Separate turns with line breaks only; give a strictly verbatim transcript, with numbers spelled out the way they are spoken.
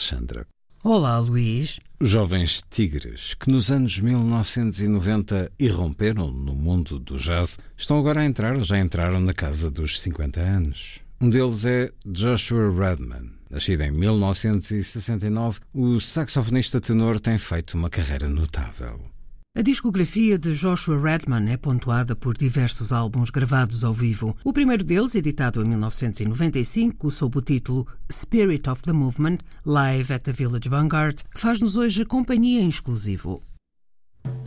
Alexandra.
Olá, Luís.
Os jovens tigres, que nos anos mil novecentos e noventa irromperam no mundo do jazz, estão agora a entrar, ou já entraram na casa dos cinquenta anos. Um deles é Joshua Redman. Nascido em mil novecentos e sessenta e nove, o saxofonista tenor tem feito uma carreira notável.
A discografia de Joshua Redman é pontuada por diversos álbuns gravados ao vivo. O primeiro deles, editado em mil novecentos e noventa e cinco, sob o título Spirit of the Movement, Live at the Village Vanguard, faz-nos hoje companhia em exclusivo.